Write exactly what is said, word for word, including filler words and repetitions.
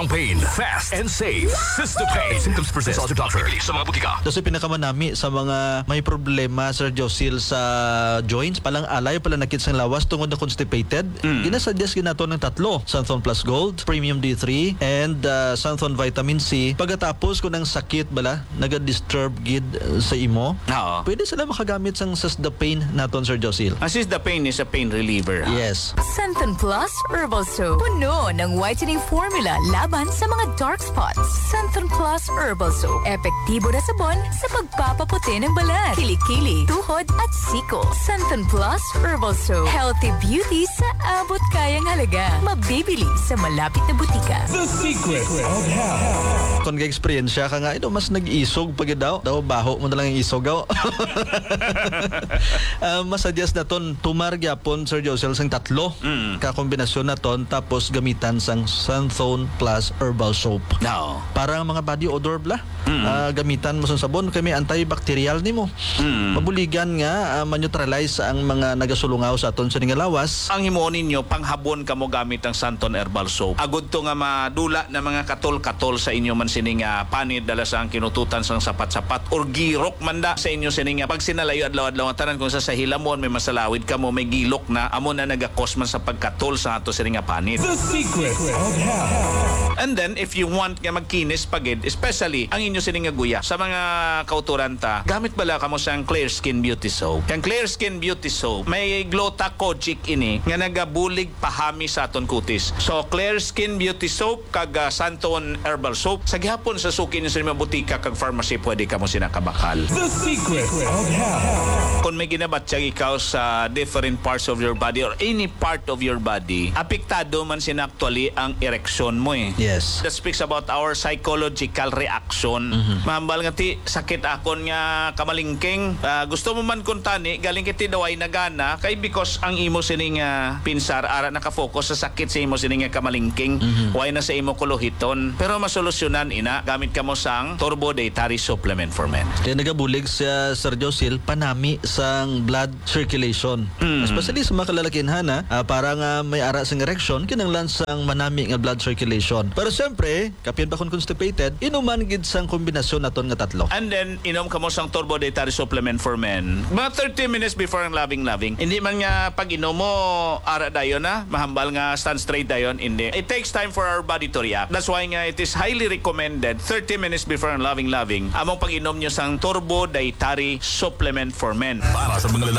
Strong pain, fast and safe. Sister Pain. Symptoms persist. Consult your doctor. Sa mga butika. Kasi pinakamanami sa mga may problema, Sir Josil, sa joints, palang alay, pala nakit sang lawas tungod na constipated. Mm. Ginasuggest ginato ng tatlo. Santhon Plus Gold, Premium D three, and uh, Santhon Vitamin C. Pagkatapos kung ng sakit bala, naga-disturb gid uh, sa imo, Oo. pwede sila makagamit sang Sasda Pain naton, Sir Josil. Assist the pain is a pain reliever. Yes. Santhon Plus Herbal Soap. Puno ng whitening formula laban sa mga dark spots. Santhon Plus Herbal Soap. Epektibo na sabon sa pagpapaputi ng balat, kilikili, tuhod at siko. Santhon Plus Herbal Soap. Healthy beauty sa abot kayang halaga. Mabibili sa malapit na butika. The secret of health. Kung ka-experience ka nga, ito mas nag-isog pag daw. Daw, baho mo na lang yung isog. uh, Masuggest na ton, tumar gyapon, Sir Josel, sang tatlo. Mm. Kakombinasyon na ton, tapos gamitan sang Santhon Plus Herbal Soap. No. Para mga body odor bla. Mm. Uh, gamitan mo sa sabon, kami antibacterial nimo. Mm. Mabuligan nga, uh, ma-neutralize ang mga nagasulungaw sa aton sa ningalawas. Ang himonin nyo, panghabon ka mo gamit ang Santhon Herbal Soap. Agud to nga madula na mga katol-katol sa inyo man sining uh, panid dala sa ang kinututan sang sapat-sapat or girok manda sa inyo sining uh, pag sinalayo adlaw-adlaw ang tanan kung sa sa hilamon may masalawid ka mo may gilok na amo na nagakos man sa pagkatol sa ato sining uh, panid. The secret of health. And then if you want nga magkinis pagid, especially ang inyo sining nga guya sa mga kauturan ta, gamit bala kamo sang Clear Skin Beauty Soap. Kang Clear Skin Beauty Soap may glutathione ini nga nagabulig pahami sa aton kutis. So Clear Skin Beauty Soap kag uh, Santhon Herbal Soap sa gihapon sa suki ni sa mga butika kag pharmacy pwede kamo sinakabakal. The secret of health. Kung may ginabatyag ikaw sa different parts of your body or any part of your body, apektado man sin actually ang ereksyon mo eh. Yes. That speaks about our psychological reaction. Mm-hmm. Mahambal nga ti sakit akon nga kamalingking. Uh, gusto mo man kun tani galing kiti daway nagana kay because ang imo sining uh, pinsar ara nakafocus sa sakit sa imo sining kamalingking. Mm-hmm. Way na sa imo kuluhiton. Pero masolusyonan ina gamit kamo sang Turbo Dietary Supplement for Men. Kaya nagabulig sa Sir Josil panami sang blood circulation. Mm. Especially sa mga kalalakihan ha, uh, para nga may ara sang erection kinanglan sang manami nga blood circulation. Pero siyempre, kapin pa kung constipated, inuman gid sang kombinasyon naton nga tatlo. And then inom kamo sang Turbo Dietary Supplement for Men. Mga thirty minutes before ang loving-loving. Hindi man nga pag inom mo ara dayon na, mahambal nga stand straight dayon, hindi. It takes time for our body to react. That's why nga it is highly recommended thirty minutes before ang loving-loving among pag inom nyo sang Turbo Dietary Supplement for Men. Para sa mga